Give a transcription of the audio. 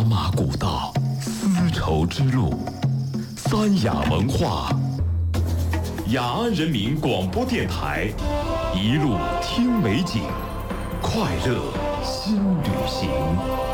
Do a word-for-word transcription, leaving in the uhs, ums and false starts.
马古道，丝绸之路，三雅文化。雅安人民广播电台，一路听美景，快乐新旅行。